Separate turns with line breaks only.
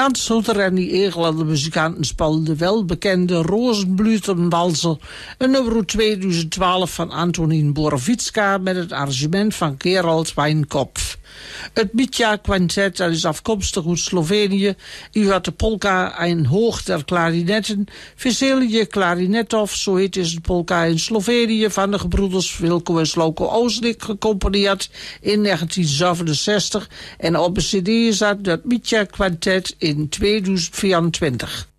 Ernst Hutter en die Nederlandse muzikanten speelden de welbekende Rozenblütenwalser, een nummer 2012 van Antonín Borovitska met het arrangement van Gerald Weinkopf. Het Mitja Quintet, dat is afkomstig uit Slovenië. U had de polka Ein Hoog der Klarinetten, Veselje Klarinetov, zo heet is de polka in Slovenië, van de gebroeders Wilko en Sloko Oosnik, gecomponeerd in 1967. En op een cd zat dat Mitja Quintet in 2024.